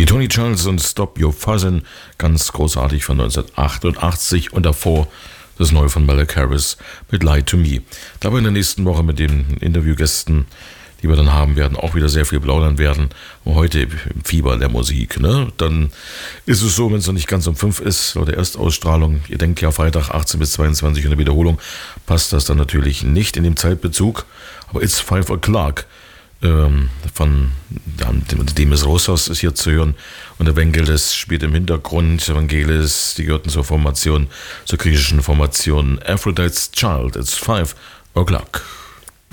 Tony Charles und Stop Your Fuzzin', ganz großartig von 1988 und davor das Neue von Malek Harris mit Lie to Me. Da wir in der nächsten Woche mit den Interviewgästen, die wir dann haben werden, auch wieder sehr viel plaudern werden. Und heute im Fieber der Musik, ne? Dann ist es so, wenn es noch nicht ganz um 5 ist, oder Erstausstrahlung, ihr denkt ja Freitag 18 bis 22 in der Wiederholung, passt das dann natürlich nicht in dem Zeitbezug. Aber It's 5 o'clock von Demis Roussos ist hier zu hören und Evangelis spielt im Hintergrund. Evangelis, die gehörten zur griechischen Formation Aphrodite's Child. It's 5 o'clock.